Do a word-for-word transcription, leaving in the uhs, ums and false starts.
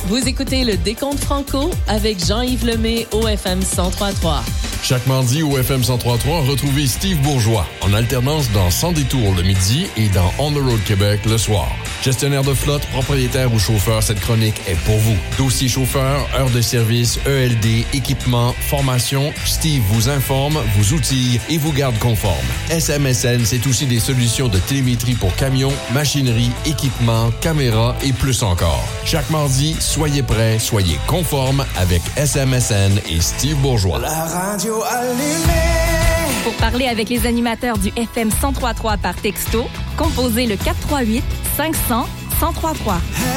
Vous écoutez le Décompte Franco avec Jean-Yves Lemay au F M cent trois trois. Chaque mardi au F M cent trois trois, retrouvez Steve Bourgeois en alternance dans Sans détour le midi et dans On the Road Québec le soir. Gestionnaire de flotte, propriétaire ou chauffeur, cette chronique est pour vous. Dossier chauffeur, heures de service, E L D, équipement, formation, Steve vous informe, vous outille et vous garde conforme. S M S N, c'est aussi des solutions de télémétrie pour camions, machinerie, équipement, caméras et plus encore. Chaque mardi, soyez prêts, soyez conformes avec S M S N et Steve Bourgeois. La radio allumée. Pour parler avec les animateurs du F M cent trois trois par texto, composez le quatre trois huit cinq cents cent trois trois.